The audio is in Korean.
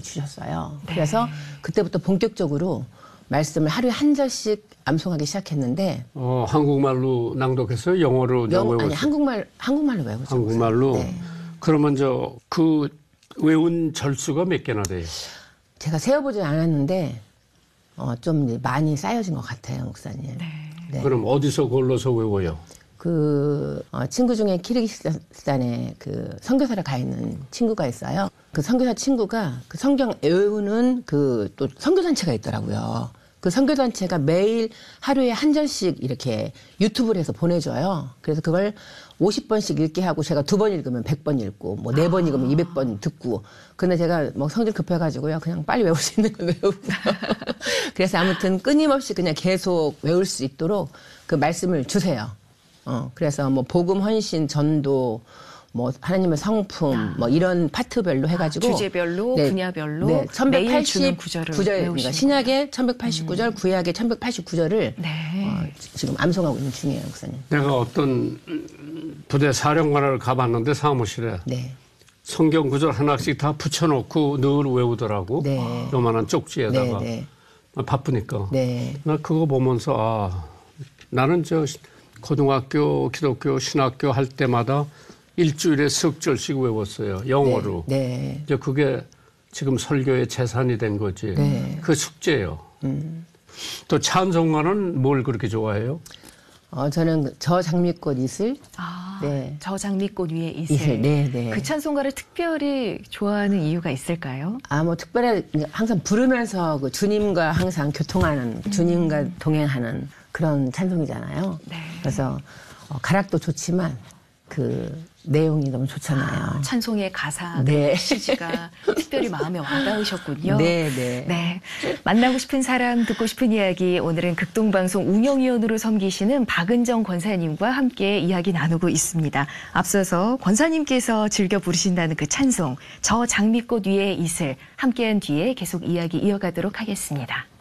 주셨어요. 그래서 그때부터 본격적으로 말씀을 하루에 한 절씩 암송하기 시작했는데. 한국말로 낭독했어요? 영어로 외웠어요? 아니, 한국말로 외우죠. 한국말로? 네. 그러면 그 외운 절수가 몇 개나 돼요? 제가 세어보진 않았는데, 좀 많이 쌓여진 것 같아요, 목사님. 네. 그럼 어디서 골라서 외워요? 친구 중에 키르기스탄에 선교사를 가 있는 친구가 있어요. 그 선교사 친구가 그 성경 외우는 또 선교단체가 있더라고요. 그 선교단체가 매일 하루에 한 절씩 이렇게 유튜브를 해서 보내줘요. 그래서 그걸 50번씩 읽게 하고 제가 2번 읽으면 100번 읽고 뭐 4번 읽으면 200번 듣고. 근데 제가 뭐 성질 급해가지고요. 그냥 빨리 외울 수 있는 걸 외우고. 그래서 아무튼 끊임없이 그냥 계속 외울 수 있도록 그 말씀을 주세요. 그래서 뭐 복음 헌신 전도 뭐 하나님의 성품 뭐 이런 파트별로 해가지고 주제별로 분야별로 네, 매일 주는 구절을 그러니까 신약의 1189절, 구약의 1189절을 지금 암송하고 있는 중이에요, 목사님. 내가 어떤 부대 사령관을 가봤는데 사무실에 성경 구절 하나씩 다 붙여놓고 늘 외우더라고. 요만한 쪽지에다가. 바쁘니까. 나 그거 보면서 나는 고등학교 기독교 신학교 할 때마다 일주일에 석 절씩 외웠어요. 영어로. 이제 그게 지금 설교의 재산이 된 거지. 그 숙제예요. 또 찬송가는 뭘 그렇게 좋아해요? 저는 저 장미꽃 이슬. 저 장미꽃 위에 이슬. 그 찬송가를 특별히 좋아하는 이유가 있을까요? 뭐 특별히 항상 부르면서 주님과 항상 교통하는, 주님과 동행하는 그런 찬송이잖아요. 그래서 가락도 좋지만 내용이 너무 좋잖아요. 찬송의 가사, 시지가 특별히 마음에 와닿으셨군요. 만나고 싶은 사람, 듣고 싶은 이야기. 오늘은 극동방송 운영위원으로 섬기시는 박은정 권사님과 함께 이야기 나누고 있습니다. 앞서서 권사님께서 즐겨 부르신다는 그 찬송, 저 장미꽃 위에 이슬, 함께한 뒤에 계속 이야기 이어가도록 하겠습니다.